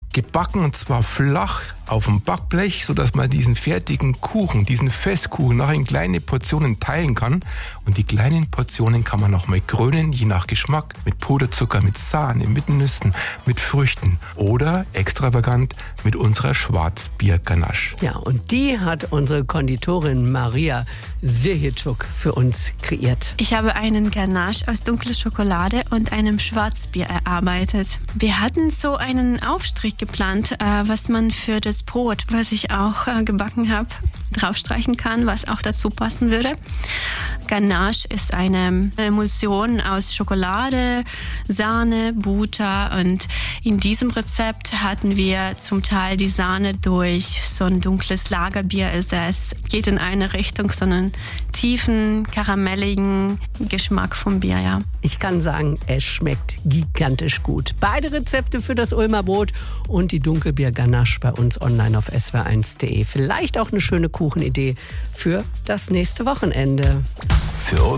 gebacken und zwar flach auf dem Backblech, sodass man diesen fertigen Kuchen, diesen Festkuchen nachher in kleine Portionen teilen kann. Und die kleinen Portionen kann man nochmal krönen, je nach Geschmack, mit Puderzucker, mit Sahne, mit Nüssen, mit Früchten oder extravagant mit unserer Schwarzbier-Ganache. Ja, und die hat unsere Konditorin Maria Sirhitschuk für uns kreiert. Ich habe einen Ganache aus dunkler Schokolade und einem Schwarzbier erarbeitet. Wir hatten so einen Aufstrich geplant, was man für das Brot, was ich auch gebacken habe, draufstreichen kann, was auch dazu passen würde. Ganache ist eine Emulsion aus Schokolade, Sahne, Butter und in diesem Rezept hatten wir zum Teil die Sahne durch so ein dunkles Lagerbier ersetzt. Geht in eine Richtung, so einen tiefen, karamelligen Geschmack vom Bier, ja. Ich kann sagen, es schmeckt gigantisch gut. Beide Rezepte für das Ulmer Brot und die Dunkelbier-Ganache bei uns online auf swr1.de. Vielleicht auch eine schöne Kuchenidee für das nächste Wochenende. Für uns